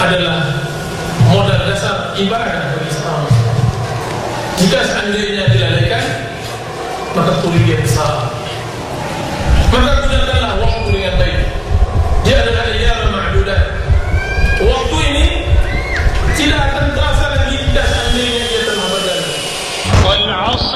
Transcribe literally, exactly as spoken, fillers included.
adalah modal dasar ibadah bagi Islam. Jika seandainya dilalaikan, maka kerugian besar.